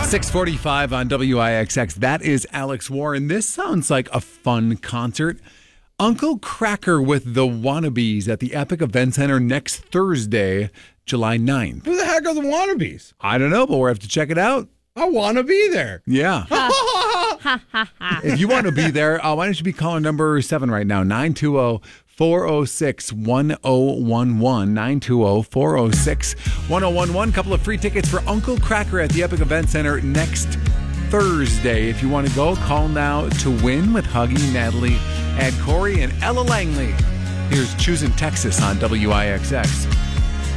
6:45 on WIXX. That is Alex Warren. This sounds like a fun concert. Uncle Kracker with the Wannabes at the Epic Event Center next Thursday, July 9th. Who the heck are the Wannabes? I don't know, but we'll have to check it out. I want to be there. Yeah. If you want to be there, why don't you be caller number 7 right now, 920-406-1011, 920-406-1011. Couple of free tickets for Uncle Kracker at the Epic Event Center next Thursday. If you want to go, call now to win with Huggy, Natalie, and Corey, and Ella Langley. Here's Choosing Texas on WIXX.